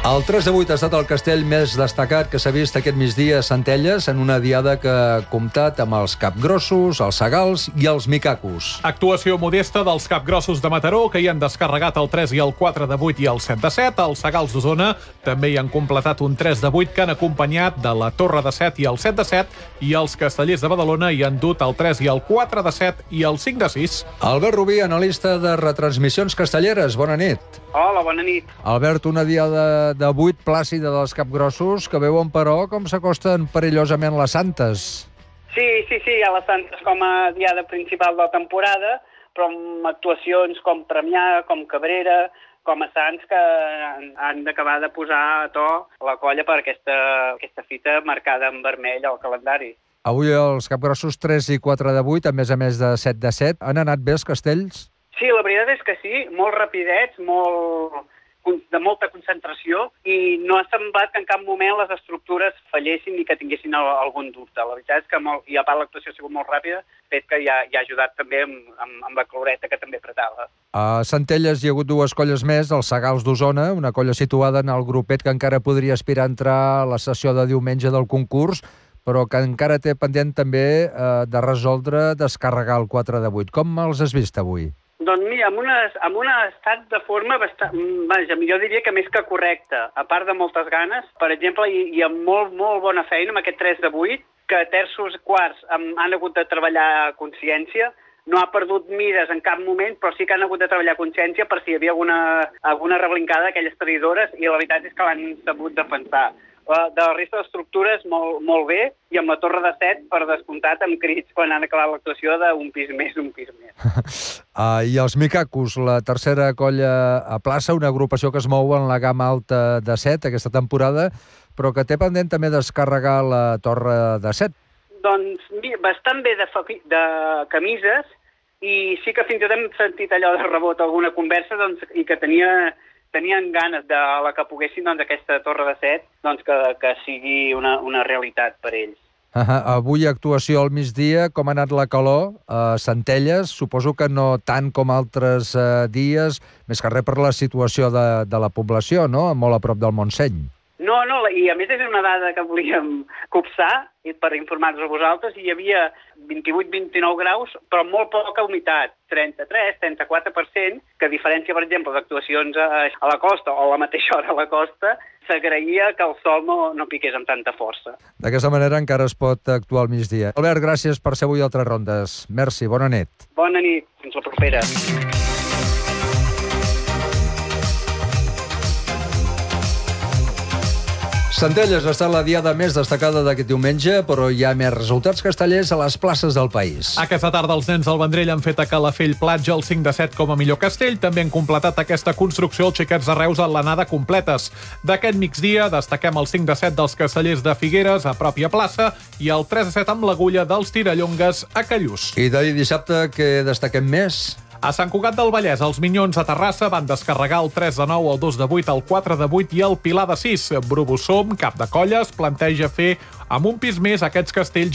El 3 de 8 ha estat el castell més destacat que s'ha vist aquest migdia a Centelles en una diada que ha comptat amb els capgrossos, els segals i els micacos. Actuació modesta dels capgrossos de Mataró, que hi han descarregat el 3 i el 4 de 8 i el 7 de 7. Els segals d'Osona també hi han completat un 3 de 8 que han acompanyat de la Torre de 7 i el 7 de 7, i els castellers de Badalona hi han dut el 3 i el 4 de 7 i el 5 de 6. Albert Rubí, analista de retransmissions castelleres. Bona nit. Hola, bona nit. Albert, una diada de 8 plàcida dels capgrossos que veuen, però, com s'acosten perillosament les santes. Sí, hi ha les santes com a diada principal de la temporada, però amb actuacions com Premià, com Cabrera, com a Sants, que han d'acabar de posar a to la colla per aquesta fita marcada en vermell al calendari. Avui els capgrossos 3 i 4 de 8, a més de 7 de 7. Han anat bé els castells? Sí, la veritat és que sí, molt rapidets, de molta concentració, i no ha semblat que en cap moment les estructures fallessin ni que tinguessin algun dubte. La veritat és que i a part l'actuació ha sigut molt ràpida, fet que ja ha ajudat també amb la caloreta que també apretava. A Centelles hi ha hagut dues colles més, els Segals d'Osona, una colla situada en el grupet que encara podria aspirar a entrar a la sessió de diumenge del concurs, però que encara té pendent també de resoldre descarregar el 4 de 8. Com els has vist avui? Doncs mira, amb un estat de forma bastant, jo diria que més que correcte, a part de moltes ganes. Per exemple, hi ha molt bona feina amb aquest 3 de 8, que terços quarts han hagut de treballar a consciència. No ha perdut mires en cap moment, però sí que han hagut de treballar a consciència per si hi havia alguna reblincada d'aquelles traïdores, i la veritat és que l'han sabut defensar. De la resta d'estructures molt bé, i amb la Torre de 7, per descomptat, amb crits quan han acabat l'actuació d'un pis més. I els micacos, la tercera colla a plaça, una agrupació que es mou en la gamma alta de 7 aquesta temporada, però que té pendent també descarregar la Torre de 7. Doncs bastant bé de camises, i sí que fins i tot hem sentit allò de rebot alguna conversa, i que tenien ganes de la que poguessin aquesta Torre de 7, que sigui una realitat per ells. Avui actuació al migdia. Com ha anat la calor a Centelles? Suposo que no tant com altres dies, més que res per la situació de la població, no? Molt a prop del Montseny. No, i a més és una dada que volíem copsar per informar-nos a vosaltres. Hi havia 28-29 graus, però molt poca humitat, 33-34%, que a diferència, per exemple, d'actuacions a la costa o a la mateixa hora a la costa, s'agraïa que el sol no piqués amb tanta força. D'aquesta manera encara es pot actuar al migdia. Albert, gràcies per ser avui a Tres Rondes. Merci, bona nit. Bona nit, fins la propera. Centelles ha estat la diada més destacada d'aquest diumenge, però hi ha més resultats castellers a les places del país. Aquesta tarda els nens del Vendrell han fet a Calafell Platja el 5 de 7 com a millor castell. També han completat aquesta construcció els xiquets de Reus a l'anada completes. D'aquest migdia destaquem el 5 de 7 dels castellers de Figueres a pròpia plaça i el 3 de 7 amb l'agulla dels Tirallongues a Callús. I d'ahir dissabte, què destaquem més? A Sant Cugat del Vallès, els Minyons a Terrassa van descarregar el 3 de 9, el 2 de 8, el 4 de 8 i el Pilar de 6. Brubossom, cap de colles, planteja fer amb un pis més aquests castells